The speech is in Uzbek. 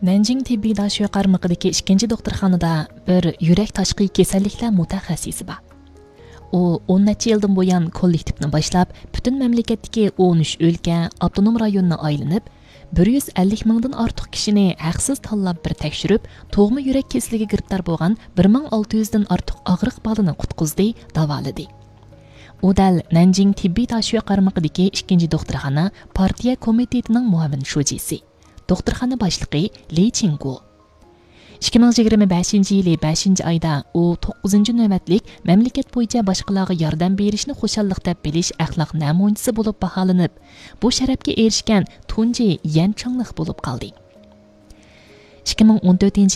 Nanjing tibbiy dashuya qarmog'idagi ikkinchi doktorxonada bir yurak tashqi kasalliklar mutaxassisi bor. U 10 necha yildan buyon kollektivni boshlab, butun mamlakatdagi 13 o'lka, avtonom rayonni aylanib, 150 mingdan ortiq kishini haqsiz tanlab bir tekshirib, tug'ma yurak kasaliga giribdor bo'lgan 1600 dan ortiq og'riq bolani qutqizdi, davoladi. U dal Nanjing tibbiy dashuya qarmog'idagi ikkinchi doktorxona partiya komitetining muavin shujisi. Doktorxona boshlig'i Li Qinggu. 2025 yili 5 oyda u 9 navbatlik mamlakat bo'yicha boshqalarga yordam berishni xo'shalliq deb bilish axloq namunasi bo'lib baholanib, bu sharafga erishgan tunji yanchonliq bo'lib qoldi. 2014